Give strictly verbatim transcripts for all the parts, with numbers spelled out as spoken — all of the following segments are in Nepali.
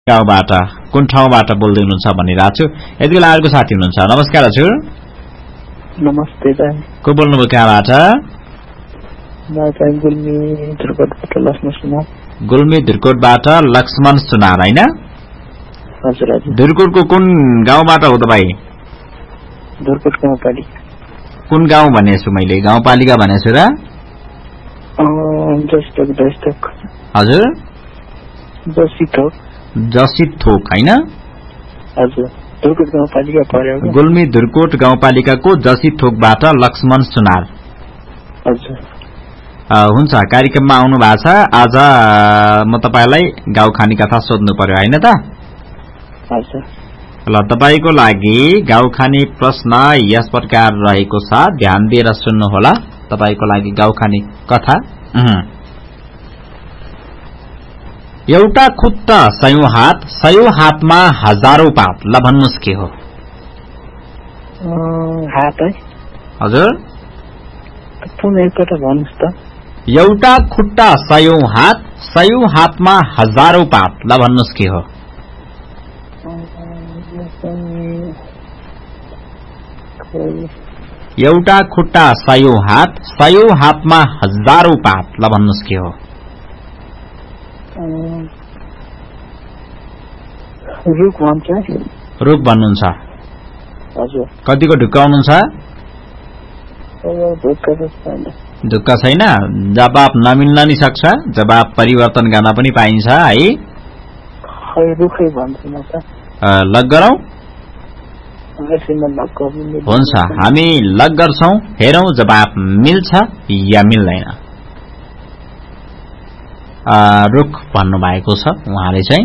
गाउँबाट कुन ठाउँबाट बोल्दै हुनुहुन्छ भनिरहेको छु। यति बेला अर्को साथी हुनुहुन्छ। नमस्कार हजुर। नमस्ते दाइ। को बोल्नुभयो कहाँबाट? गुल्मी धुर्कोटबाट लक्ष्मण सुनार। गुल्मी धुर्कोटबाट लक्ष्मण सुनार हैन? हजुर हजुर। धुर्कोटको कुन गाउँबाट हो तपाई? धुर्कोट गाउँपालिका। कुन गाउँ भनेछु मैले? गाउँपालिका भनेछु र? जस्तोक जस्तोक। हजुर? जसिथोक। जसिथोक हैन? हजुर। धुर्कोट गाउँपालिका पर्यो। गुल्मी धुर्कोट गाउँपालिकाको जसिथोकबाट लक्ष्मण सुनार। हजुर। हुन्छ, कार्यक्रममा आउनु भएको छ। आज म तपाईलाई गाउँखानी कथा सोध्नु पर्यो हैन त? हजुर। ल, तपाईको लागि गाउँखानी प्रश्न यस प्रकार रहेको छ, ध्यान दिएर सुन्नु होला। तपाईको लागि गाउँखानी कथा। एउटा खुट्टा सयौं हात, सयौं हातमा हजारौं पात। ल भन्नुस् के हो? हात है। हजुर? पुनः एकपल्ट भन्नुस् त। एउटा खुट्टा सयौं हात, सयौं हातमा हजारौं पात। ल भन्नुस् के हो? एउटा खुट्टा सयौं हात, सयौं हातमा हजारौं पात। ल भन्नुस् के हो? रुख भन्छ। रुख भन्नुहुन्छ? हजुर। कतिको ढुक्का हुनुहुन्छ? ढुक्का छैन। जवाब नमिल्न नि सक्छ, जवाब परिवर्तन गर्न पनि पाइन्छ है। रुखै भन्छु म त। लग गरौँ? हुन्छ, हामी लग गर्छौं। हेरौं जवाब मिल्छ या मिल्दैन। रुख भन्नु भएको छ उहाँले चाहिँ।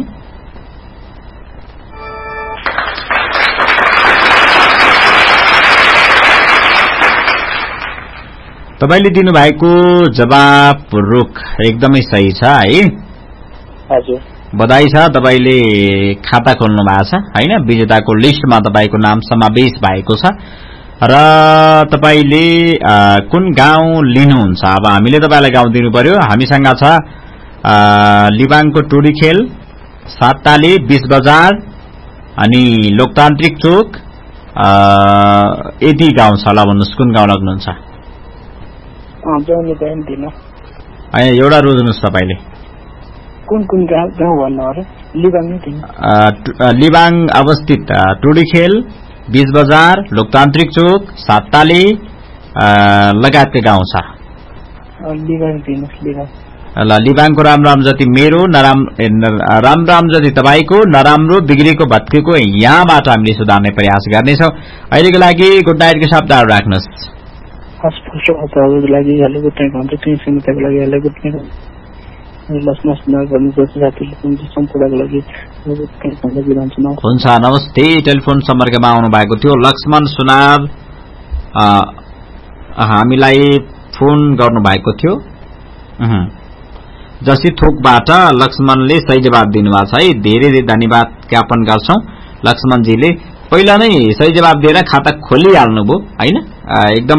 तपाईले दिनुभएको जवाब रुख एकदमै सही छ है। हजुर। बधाई छ, तपाईले खाता खोल्नु भएको छ हैन? विजेताको लिस्टमा तपाईको नाम समावेश भएको छ र तपाईले कुन गाउँ लिनुहुन्छ? अब हामीले तपाईलाई गाउँ दिनु पर्यो। हामीसँग छ लिबाङको टुडीखेल, सातताली, बीस बजार अनि लोकतान्त्रिक चोक। यति गाउँ छ। ल भन्नुस् कुन गाउँ लग्नुहुन्छ? एउटा रोज्नुस् तपाईले। कुन कुन गाउँ भन्नु अरे? लिबाङ नै दिनु। लिबाङ अवस्थित टुडीखेल, बीस बजार, लोकतान्त्रिक चोक, सातताली लगायतका गाउँ छ। लिबाङ दिनुस्। लिबाङ। ल, लिबाङको राम राम जति मेरो, नराम राम राम जति तपाईको, नराम्रो बिग्रेको भत्केको यहाँबाट हामीले सुधार्ने प्रयास गर्नेछौँ। अहिलेको लागि गुड नाइटको शब्दहरू राख्नुहोस्। हुन्छ, नमस्ते। टेलिफोन सम्पर्कमा आउनु भएको थियो लक्ष्मण सुनार, हामीलाई फोन गर्नु भएको थियो। जसिथोकबाट लक्ष्मणले सही जवाब दिनुभएको छ है। धेरै धेरै धन्यवाद ज्ञापन गर्छौं लक्ष्मणजीले। पहिला नै सही जवाब दिएर खाता खोलिहाल्नुभयो हैन? एकदम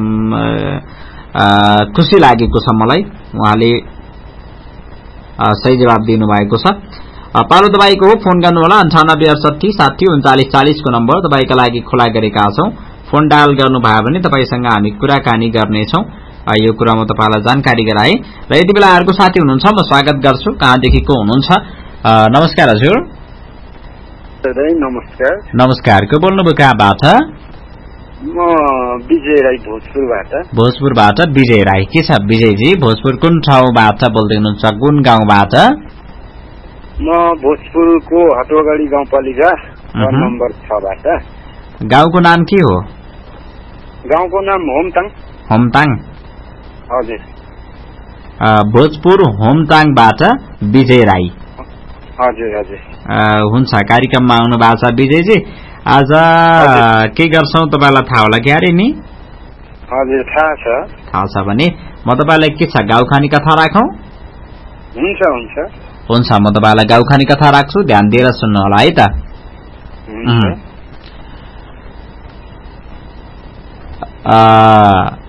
खुसी लागेको छ मलाई, उहाँले सही जवाब दिनुभएको छ। पालो तपाईको हो, फोन गर्नु होला। अन्ठानब्बे अडसठी साठी उन्चालिस चालिस को नम्बर तपाईका लागि खुला गरेका छौं। फोन डायल गर्नुभयो भने तपाईसँग हामी कुराकानी गर्नेछौं। यो कुरा म तपाईलाई जानकारी गराए र यति बेला अर्को साथी हुनुहुन्छ, म स्वागत गर्छु। कहाँदेखि को हुनुहुन्छ? नमस्कार हजुर। नमस्कार। नमस्कार। को बोल्नुभयो कहाँबाट? म विजय राई भोजपुरबाट। भोजपुरबाट विजय राई। के छ विजयजी? भोजपुर कुन ठाउँबाट बोल्दै हुनुहुन्छ? कुन गाउँबाट? म भोजपुरको हटोगढी गाउँपालिका नम्बर छ बाट। गाउँको नाम के हो? गाउँको नाम होमताङ। होमताङ। हजुर। भोजपुर होमताङबाट विजय राई। हजुर हजुर। हुन्छ, कार्यक्रममा आउनु भएको छ विजयजी। आज के गर्छौं तपाईलाई थाहा होला क्या रे नि? हजुर, थाहा छ। थाहा छ भने म तपाईलाई के छ गाउँखानी कथा राखौं? हुन्छ हुन्छ। हुन्छ, म तपाईलाई गाउँखानी कथा राख्छु, ध्यान दिएर सुन्नु होला है त।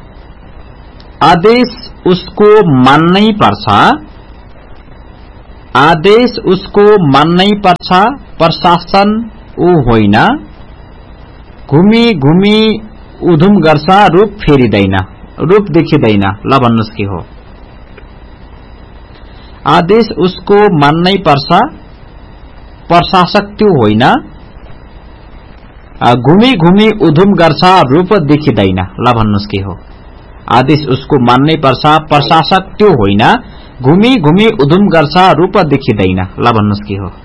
आदेश उसको मान्नै पर्छ, आदेश उसको मान्नै पर्छ, प्रशासन ऊ होइन, घुमी घुमी उधुम गर्छ, रूप फेरिदैन, रूप देखिँदैन। ल भन्नुस् के हो? आदेश उसको मान्नै पर्छ, प्रशासक त्यो होइन, घुमी घुमी उधुम गर्छ, रूप देखिँदैन। ल भन्नुस् के हो? आदेश उसको मान्नै पर्छ, प्रशासक त्यो होइन, घुमी घुमी उधुम गर्छ, रूप देखिँदैन। ल भन्नुस् के हो?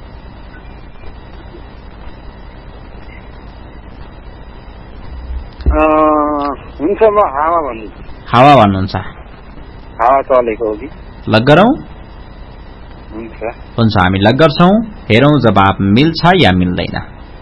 हुन्छ, म हावा भन्नु। हावा भन्नुहुन्छ? हावा चलेको हो कि? लग गरौं? हुन्छ हुन्छ, हामी लग गर्छौं। हेरौं जवाब मिल्छ या मिल्दैन।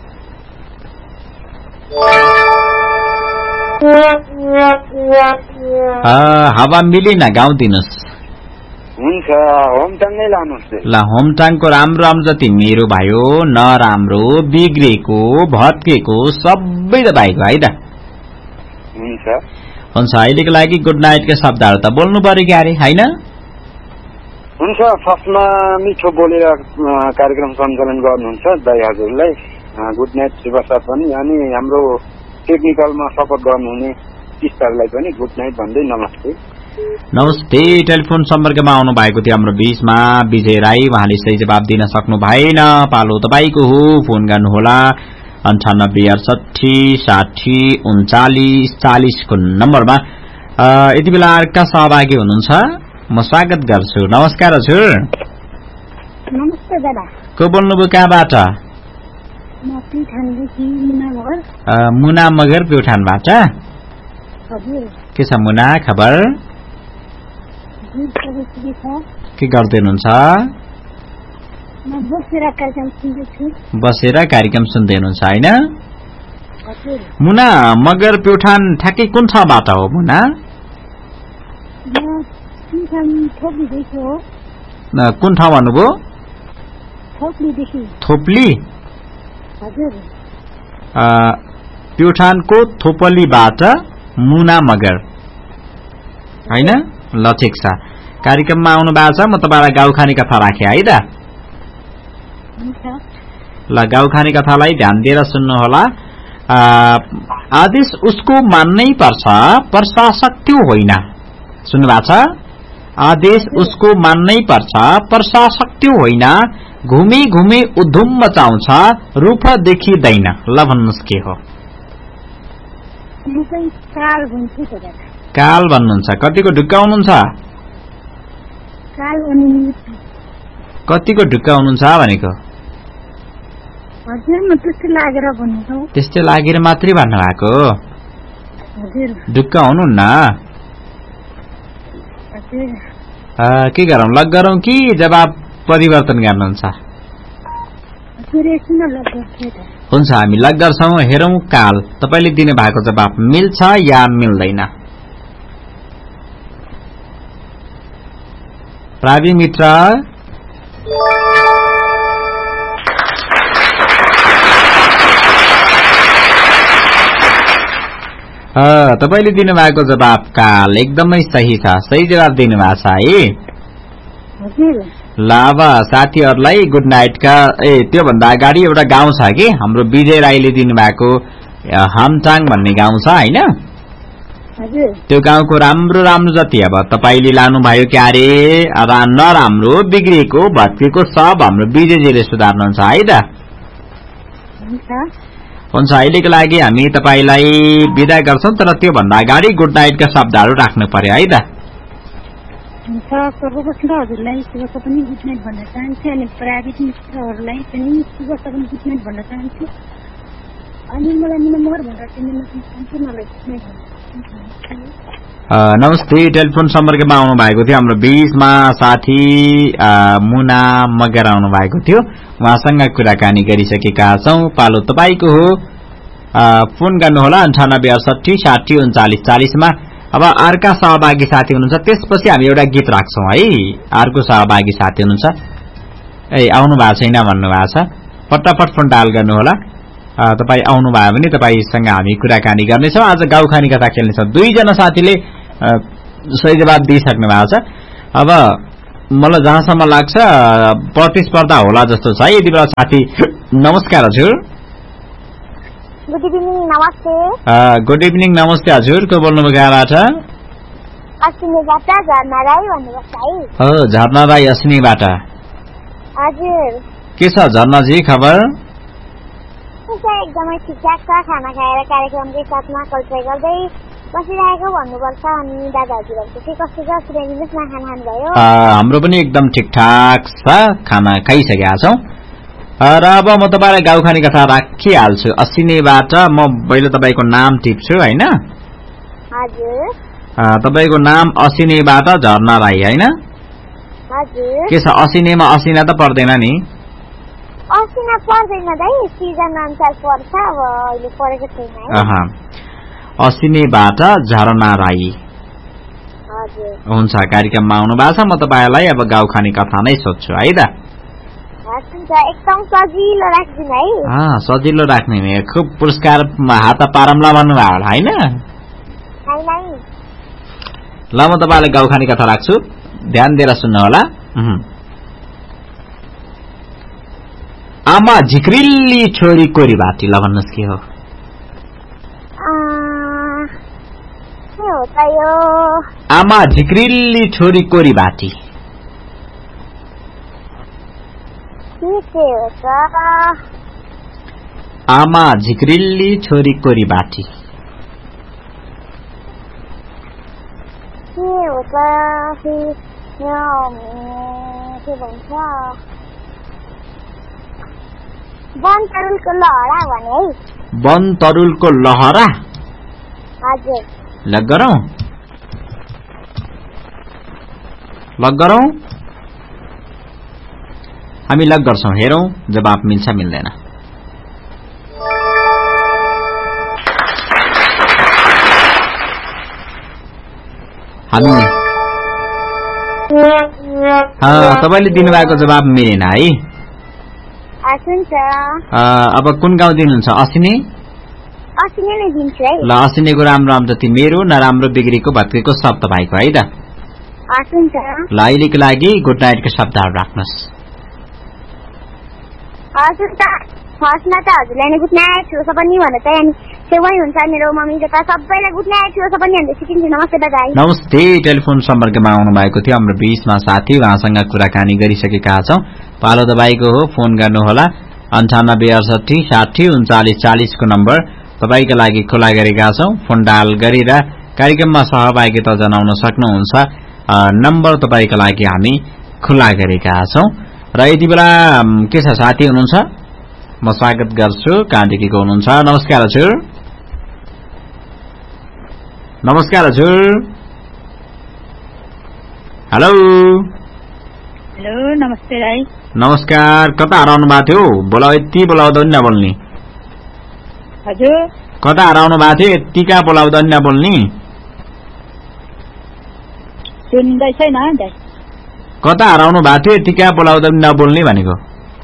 हावा मिलेन, गाउँदिनुस्। हुन्छ, होमटाङै लानुहोस्। ल, होमटाङको राम्रो राम्रो जति मेरो भयो, नराम्रो, बिग्रेको, भत्केको सबै तपाईँको है त। हुन्छ हुन्छ, अहिलेको लागि गुड नाइटका शब्दहरू त बोल्नु पर्यो क्यारे होइन? हुन्छ, फर्स्टमा मिठो बोलेर कार्यक्रम सञ्चालन गर्नुहुन्छ दाइ हजुरलाई गुड नाइट, शुभ साथ पनि, अनि हाम्रो टेक्निकलमा सपोर्ट गर्नुहुने टिस्टरलाई पनि गुड नाइट भन्दै नमस्ते। नमस्ते। टेलिफोन सम्पर्कमा आउनु भएको थियो हाम्रो बीचमा विजय राई, उहाँले सही जवाब दिन सक्नु भएन। पालो तपाईँको हो, फोन गर्नुहोला अन्ठानब्बे अडसठी साठी उन्चालिस चालिसको नम्बरमा। यति बेला अर्का सहभागी हुनुहुन्छ, म स्वागत गर्छु। नमस्कार हजुर। नमस्ते दादा। को बोल्नुभयो, कहाँबाट? मुना मगर प्युठानबाट। के छ मुना खबर? के गर्दै हुनुहुन्छ? बसेर कार्यक्रम सुन्दै हुनुहुन्छ होइन? मुना मगर प्युठान ठ्याक्कै कुन ठाउँबाट हो मुना? कुन ठाउँ भन्नुभयो? थोप्ली। प्युठानको थोपलीबाट मुना मगर होइन? ल ठिक छ, कार्यक्रममा आउनु भएको छ। म तपाईँलाई गाउँखाने कथा राखेँ है त। ल, गाउँखाने कथालाई ध्यान दिएर सुन्नुहोला। आदेश उसको मान्नै पर्छ, प्रशासक त्यो होइन। सुन्नु भएको छ? आदेश उसको मान्नै पर्छ, प्रशासक त्यो होइन, घुमी घुमी उधुम मचाउँछ, रूप देखिँदैन। ल भन्नुहोस् के हो? काल भन्नुहुन्छ? कतिको ढुक्का हुनुहुन्छ? कतिको ढुक्का हुनुहुन्छ भनेको? त्यस्तै लागेर मात्रै भन्नुभएको? ढुक्का हुनुहुन्न? के गरौं, लग गरौं कि जवाब परिवर्तन गर्नुहुन्छ? हुन्छ, हामी लग गर्छौं। हेरौं काल तपाईले दिनु भएको जवाब मिल्छ या मिल्दैन। प्रावि मित्र तपाईले दिनु भएको जवाब काल एकदमै सही छ। सही जवाब दिनु भएको छ है। ल, अब साथीहरुलाई गुड नाइट का। ए त्यो भन्दा अगाडि एउटा गाउँ छ कि हाम्रो विजय राईले दिनु भएको हमटाङ भन्ने गाउँ छ हैन? त्यो गाउँको राम्रो राम्रो जति अब तपाईले लानु भयो क्यारे, नराम्रो, बिग्रेको, भत्केको सब हाम्रो विजयजीले सुधार्नुहुन्छ है त। हुन्छ, अहिलेको लागि हामी तपाईलाई बिदा गर्छौं, तर त्यो भन्दा अगाडि गुड नाइट का शब्दहरू राख्नु पर्यो है त। सर्वप्रथम हजुरलाई शुभका पनि गुड नाइट भन्न चाहन्छु, अनि प्राविधिक मित्रहरूलाई पनि शुभका पनि गुड नाइट भन्न चाहन्छु, अनि मलाई निमर भनेर सम्पूर्णलाई गुड नाइट भन्न चाहन्छु। नमस्ते। टेलिफोन सम्पर्कमा आउनु भएको थियो हाम्रो बीचमा साथी मुना मगर आउनु भएको थियो, उहाँसँग कुराकानी गरिसकेका छौं। पालो तपाईको हो, फोन गर्नुहोला अन्ठानब्बे अडसठी साठी उन्चालिस चालिसमा। अब अर्का सहभागी साथी हुनुहुन्छ, त्यसपछि हामी एउटा गीत राख्छौं है। अर्को सहभागी साथी हुनुहुन्छ, ए आउनु भएको छैन भन्नु भएको छ, फटाफट फोन डायल गर्नुहोला। तपाई आउनु भयो भने तपाईसँग हामी कुराकानी गर्नेछौं। आज गाउँखानी कथा खेल्नेछौं। दुईजना साथीले सही जवाब दिइसक्नु भएको छ। अब मलाई जहाँसम्म लाग्छ प्रतिस्पर्धा होला जस्तो छ यति बेला साथी। नमस्कार हजुर। गुड इभिनिङ नमस्ते। गुड इभिनिङ नमस्ते हजुर। को बोल्नुभयो कहाँबाट? अश्विनीबाट झरना राई भन्नुपर्छ है। हो झरना राई अश्विनीबाट। हजुर के छ झरनाजी खबर? एकदमै ठिकठाक छ। खाना खाएर कार्यक्रमकै साथमा कल्पना गर्दै बसिरहेको भन्नुपर्छ। अनि दादा हजुरहरूको के कस्तो छ सुनाइदिनुहोस् न। खाना खानुभयो? हाम्रो पनि एकदम ठिकठाक छ, खाना खाइसकेका छौँ र अब म तपाईँलाई गाउँखाने कथा राखिहाल्छु। अश्विनीबाट म पहिले तपाईँको नाम टिप्छु होइन? हजुर। तपाईँको नाम अश्विनीबाट झरना राई होइन? हजुर। के छ अश्विनीमा असिना त पर्दैन नि? असिना पर्दैन दाइ, सिजन अनुसार पर्छ। अब अहिले परेको छैन। अश्विनीबाट झरना राई। हुन्छ कार्यक्रममा आउनु भएको छ। म तपाईँलाई अब गाउँखाने कथा नै सोध्छु है त? एकदम सजिलो राख्दिनु है। सजिलो राख्ने खुब पुरस्कार हात पारमला भन्नुभयो होला होइन? ल म तपाईँलाई गाउँखाने कथा राख्छु, ध्यान दिएर सुन्नु होला। आमा झिक्रिल्ली छोरी कोरी बाटी। ल भन्नुहोस् के हो? आमा झिक्रिल्ली छोरी कोरी बाटी। आमा झिक्रिल्ली छोरी कोरी बाटी। वन तरुलको लहरा भने है। वन तरुलको लहरा? हजुर। लग गरौं लग गरौं हामी लग गर्छौं। हेरौं जवाब मिल्छ मिल्दैन। हामी तपाईले दिनुभएको जवाब मिलेन है। अब कुन गाउँ दिनुहुन्छ? अश्विनी? अश्विनी नै दिन्छु है। ल अश्विनीको राम्रो राम्रो जति मेरो, नराम्रो बिग्रेको भत्केको सब तपाईको है त? ल अहिलेको लागि गुड नाइटको शब्दहरू राख्नुहोस्। हजुर त फर्स्टमा त हजुरलाई नै गुड नाइट छोसो पनि भन्नु चाहिँ अनि छेउमै हुन्छ मेरो मम्मी जता सबैलाई गुड नाइट छोसो पनि भन्दै सिकिन्छ। नमस्ते दादा। नमस्ते। टेलिफोन सम्पर्कमा आउनु भएको थियो हाम्रो बीचमा साथी, उहाँसँग कुराकानी गरिसकेका छौं। पालो दबाईको हो, फोन गर्नुहोला अन्ठानब्बे अडसठी साठी उन्चालिस चालिस को नम्बर तपाईका लागि खुला गरेका छौं। फोन डायल गरेर कार्यक्रममा सहभागिता जनाउन सक्नुहुन्छ। नम्बर तपाईका लागि हामी खुला गरेका छौं। र यति बेला के छ साथी हुनुहुन्छ? म स्वागत गर्छु। कहाँदेखि को हुनुहुन्छ? नमस्कार हजुर। नमस्कार हजुर। हेलो हेलो नमस्ते राई। नमस्कार। कता हराउनु भएको थियो? बोला यति बोलाउँदा पनि नबोल्ने। हजुर कता हराउनु भएको थियो? यतिका बोलाउँदा पनि नबोल्ने। सुन्दै छैन दाइ? कता हराउनु भएको थियो? यतिका बोलाउँदा पनि नबोल्ने भनेको।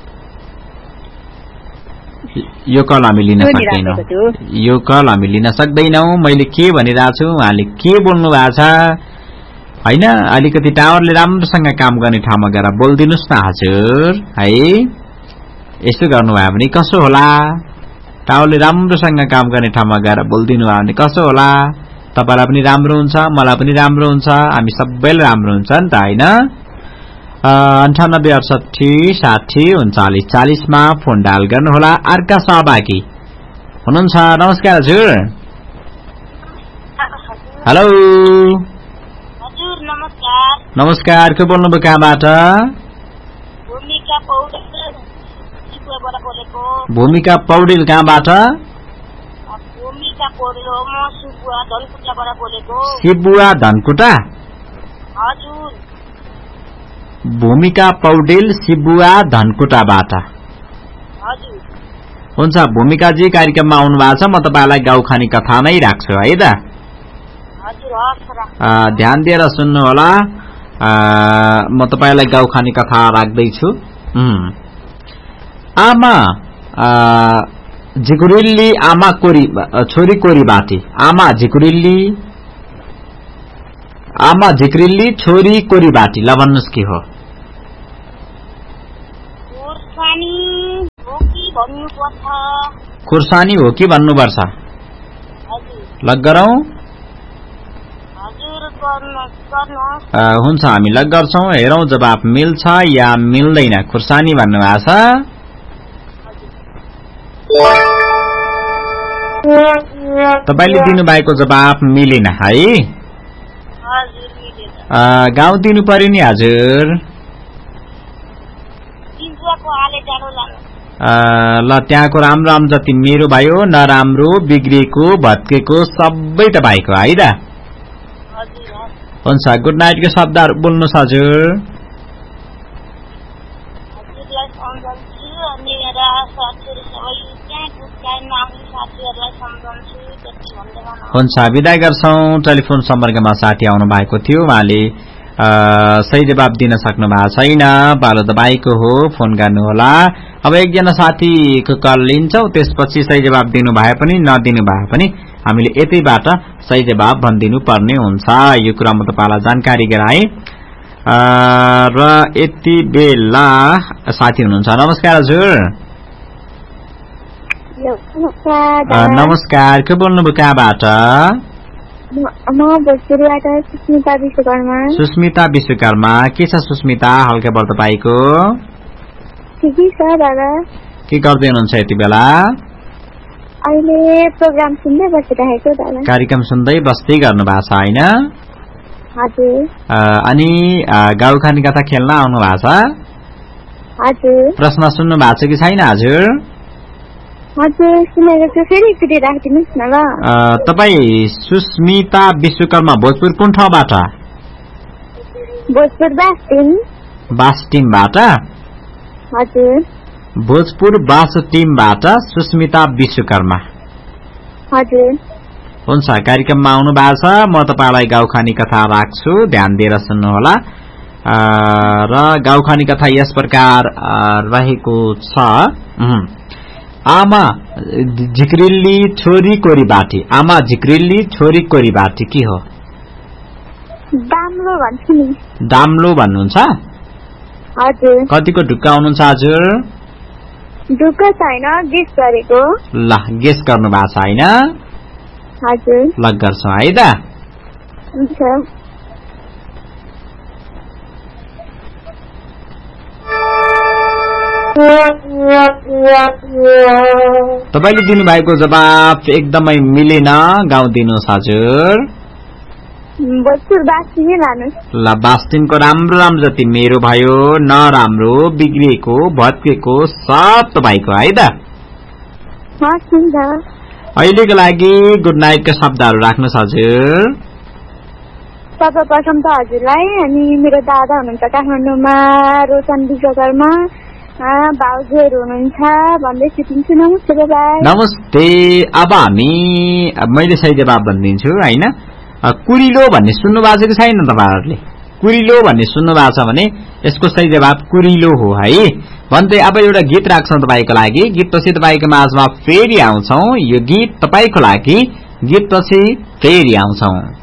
यो कल हामी लिन सक्दैनौं। यो कल हामी लिन सक्दैनौं। मैले के भनिरहेको छु, उहाँले के बोल्नु भएको छ हैन? अलिकति टावरले राम्रोसँग काम गर्ने ठाउँमा गएर बोलिदिनुस् न हजुर है। यस्तो गर्नुभयो भने कसो होला? टावरले राम्रोसँग काम गर्ने ठाउँमा गएर बोलिदिनु भयो भने कसो होला? तपाईलाई पनि राम्रो हुन्छ, मलाई पनि राम्रो हुन्छ, हामी सबैलाई राम्रो हुन्छ नि त हैन? अन्ठानब्बे अडसठी साठी उन्चालिस चालिस मा फोन डायल गर्नुहोला। अर्का सहभागी हुनुहुन्छ। नमस्कार हजुर। हेलो हजुर नमस्कार। नमस्कार। के बोल्नुभयो कहाँबाट? भूमिका पौडेल सिबुवाबाट बोलेको। भूमिका पौडेल कहाँबाट? भूमिका पौडेल हो, म सिबुवा धनकुटाबाट बोलेको। सिबुवा धनकुटा? हजुर। भूमिका पौडेल सिबुवा धनकुटाबाट। हजुर। हुन्छ भूमिकाजी कार्यक्रममा आउनु भएको छ। म तपाईलाई गाउँखानी कथा नै राख्छु है त? हजुर हस्। ध्यान दिएर सुन्नु होला। म तपाईलाई गाउँखानी कथा राख्दैछु। आमा झिकुरिल्ली आमा कोरी छोरी कोरी बाटी। आमा झिकुरिल्ली आमा झिक्रिल्ली छोरी कोरी बाटी। ल भन्नुहोस् के हो? खुर्सानी हो कि भन्नुपर्छ? लग गरौँ? हुन्छ, हामी लग गर्छौं। हेरौं जवाफ मिल्छ या मिल्दैन। खुर्सानी भन्नुभएको छ। तपाईले दिनुभएको जवाफ मिलेन है। गाउँ दिनु पर्यो नि हजुर। ल त्यहाँको राम्रो राम्रो जति मेरो भयो, नराम्रो बिग्रेको भत्केको सबै तपाईको है त। हुन्छ, गुड नाइट को शब्दहरु बोल्नुस् हजुर। हुन्छ, बिदा गर्छौं। टेलिफोन सम्पर्कमा साथी आउनु भएको थियो, उहाँले सही जवाब दिन सक्नु भएको छैन। पालो तपाईको हो, फोन गर्नुहोला। अब एकजना साथीको कल लिन्छौं, त्यसपछि सही जवाब दिनु भए पनि नदिनु भए पनि हामीले यतैबाट सही जवाब भनिदिनु पर्ने हुन्छ। यो कुरा म तपाईलाई जानकारी गराए। र यति बेला साथी हुनुहुन्छ। नमस्कार हजुर। नमस्कार, के बोल्नुभयो कहाँबाट? म भोजपुरबाट सुस्मिता विश्वकर्मा। सुस्मिता विश्वकर्मा, के छ सुस्मिता हालखबर तपाईको? ठिकै छ दादा। के गर्दै हुनुहुन्छ यति बेला? अहिले प्रोग्राम सुन्दै बसिरहेको दादा। कार्यक्रम सुन्दै बस्दै गर्नु भएको छ हैन? हजुर। अनि गाउँखानी कथा खेल्न आउनु भएको छ? हजुर। प्रश्न सुन्नु भएको छ कि छैन हजुर? हजुर, सुनेको छु। फेरि एकचोटि राखिदिनुस् न ल। तपाई सुस्मिता विश्वकर्मा भोजपुर कुन ठाउँबाट? भोजपुर बास्टिम। बास्टिमबाट? हजुर। भोजपुर बास्टिमबाट सुस्मिता विश्वकर्मा। हजुर। हुन्छ, कार्यक्रममा आउनु भएको छ। म तपाईलाई गाउँखानी कथा राख्छु, ध्यान दिएर सुन्नुहोला। र गाउँखानी कथा यस प्रकार रहेको छ। आमा झिक्रिल्ली छोरी कोरी बाटी। आमा झिक्रिल्ली छोरी कोरी बाटी के हो? दाम्लो भन्छु नि। दाम्लो भन्नुहुन्छ? हजुर। कतिको ढुक्का हुनुहुन्छ हजुर? ढुक्का छैन, गेस गरेको। ल, गेस गर्नु भएको छ हैन? हजुर। लग गर्छौं है त। हुन्छ। तपाईले दिनुभएको जवाफ एकदमै मिलेन। गाउँ दिनुहोस् हजुर। भोजपुर बास्टिमै लानुहोस्। ल, बास्टिमको राम्रो राम्रो जति मेरो भयो, नराम्रो बिग्रेको भत्केको सब तपाईको है त। हुन्छ। अहिलेको लागि गुड नाइट का शब्दहरु राख्नुहोस् हजुर। सर्वप्रथम त हजुरलाई अनि मेरो दादा हुनुहुन्छ काठमाडौँमा रोशन विश्वकर्मा, भाउजूहरू हुनुहुन्छ भन्दै छुट्टिन्छु। नमस्ते बाबा। नमस्ते। अब हामी मैले सही जवाब भनिदिन्छु हैन। कुरिलो भन्ने सुन्नु भएको छ कि छैन तपाईहरुले? कुरिलो भन्ने सुन्नु भएको छ भने यसको सही जवाब कुरिलो हो है। भन्दै अब एउटा गीत राख्छौं तपाईको लागि। गीतपछि तपाईको माझमा फेरि आउँछौं। यो गीत तपाईको लागि, गीतपछि फेरि आउँछौं।